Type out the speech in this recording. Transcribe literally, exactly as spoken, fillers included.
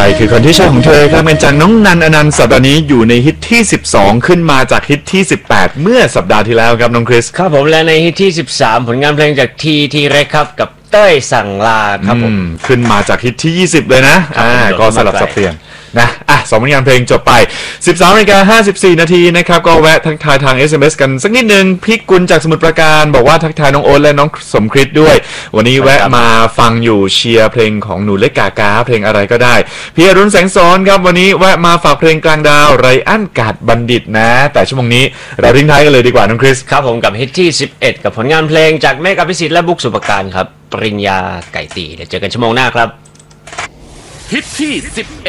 รคือคนที่ใช่ของเธอครับเป็นจากน้องนันอนันต์สัปดาห์นี้อยู่ในฮิตที่สิบสองขึ้นมาจากฮิตที่สิบแปดเมื่อสัปดาห์ที่แล้วครับน้องคริสครับผมและในฮิตที่สิบสามผลงานเพลงจากทีทีเรคครับกับเต้ยสั่งลาครับผมขึ้นมาจากฮิตที่ยี่สิบเลยนะอ่าก็สลับสับเปลี่ยนนะอ่ะสองผลงานเพลงจบไป สิบสามนาฬิกาห้าสิบสี่นาทีนะครับก็แวะทักทายทาง เอส เอ็ม เอส กันสักนิดนึงพี่กุลจากสมุทรปราการบอกว่าทักทายน้องโอ๊ตและน้องสมคริสด้วยวันนี้แวะมาฟังอยู่เชียร์เพลงของหนูเล็กกากาเพลงอะไรก็ได้พี่อรุณแสงสอนครับวันนี้แวะมาฝากเพลงกลางดาวไรอันกาดบัณฑิตนะแต่ชั่วโมงนี้เราทิ้งท้ายกันเลยดีกว่าน้องคริสครับผมกับฮิตที่สิบเอ็ดกับผลงานเพลงจากเมฆอภิสิทธิ์และบุ๊กสุภการครับปริญญาไก่ตีเดี๋ยวเจอกันชั่วโมงหน้าครับฮิตที่สิบเอ็ด